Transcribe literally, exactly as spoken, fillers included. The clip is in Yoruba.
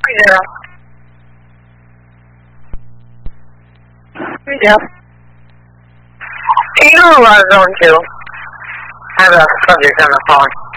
Yeah. Yeah. You know who I was on to? I have a subject on the phone.